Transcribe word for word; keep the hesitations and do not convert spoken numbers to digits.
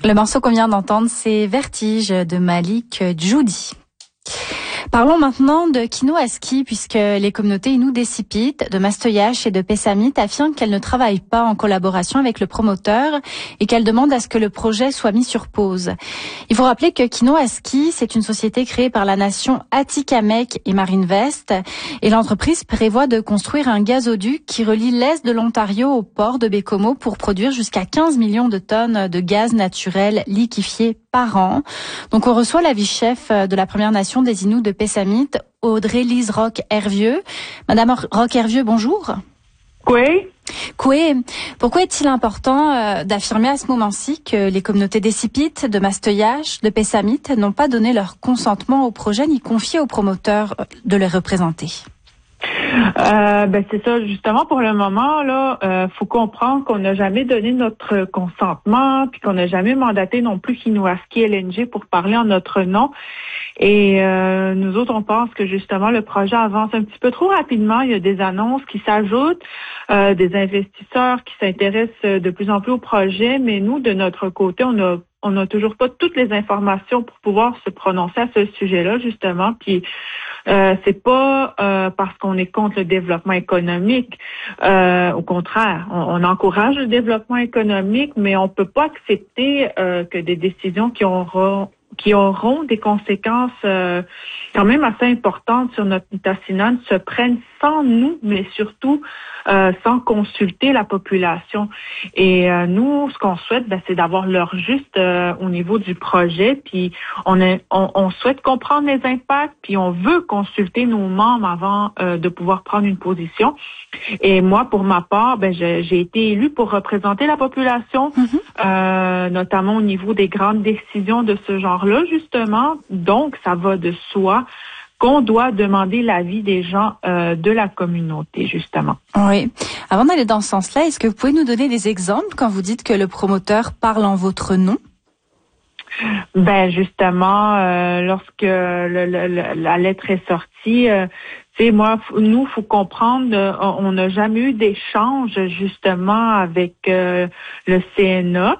Le morceau qu'on vient d'entendre, c'est Vertige de Malik Djoudi. Parlons maintenant de Kinoaski, puisque les communautés Innu d'Essipit, de Mastoyache et de Pessamit affirment qu'elles ne travaillent pas en collaboration avec le promoteur et qu'elles demandent à ce que le projet soit mis sur pause. Il faut rappeler que Kinoaski, c'est une société créée par la nation Atikamekw et Marinevest, et l'entreprise prévoit de construire un gazoduc qui relie l'est de l'Ontario au port de Baie-Comeau pour produire jusqu'à quinze millions de tonnes de gaz naturel liquéfié par an. Donc on reçoit la vice-chef de la Première Nation des Inuits de Pessamit, Audrey-Lise Roch-Hervieux. Madame Roch-Hervieux, bonjour. Oui. Koué, pourquoi est-il important euh, d'affirmer à ce moment-ci que les communautés d'Essipit, de Mastoyache, de Pessamit n'ont pas donné leur consentement au projet ni confié aux promoteurs de les représenter? Euh, ben c'est ça, justement, pour le moment, là, euh, faut comprendre qu'on n'a jamais donné notre consentement, puis qu'on n'a jamais mandaté non plus Kinoaski L N G pour parler en notre nom. Et euh, nous autres, on pense que justement le projet avance un petit peu trop rapidement. Il y a des annonces qui s'ajoutent, euh, des investisseurs qui s'intéressent de plus en plus au projet, mais nous, de notre côté, on a on n'a toujours pas toutes les informations pour pouvoir se prononcer à ce sujet-là, justement. Puis euh, c'est pas euh, parce qu'on est contre le développement économique. Euh, au contraire, on, on encourage le développement économique, mais on peut pas accepter euh, que des décisions qui auront qui auront des conséquences euh, quand même assez importantes sur notre Nitassinan se prennent sans nous, mais surtout euh, sans consulter la population. Et euh, nous, ce qu'on souhaite, ben, c'est d'avoir l'heure juste euh, au niveau du projet. Puis on, est, on, on souhaite comprendre les impacts, puis on veut consulter nos membres avant euh, de pouvoir prendre une position. Et moi, pour ma part, ben, j'ai, j'ai été élue pour représenter la population, mm-hmm. euh, notamment au niveau des grandes décisions de ce genre-là, justement. Donc, ça va de soi qu'on doit demander l'avis des gens euh, de la communauté, justement. Oui. Avant d'aller dans ce sens-là, est-ce que vous pouvez nous donner des exemples quand vous dites que le promoteur parle en votre nom? Ben justement, euh, lorsque le, le, le, la lettre est sortie, euh, tu sais, moi, nous, faut comprendre, euh, on n'a jamais eu d'échange justement avec euh, le C N A.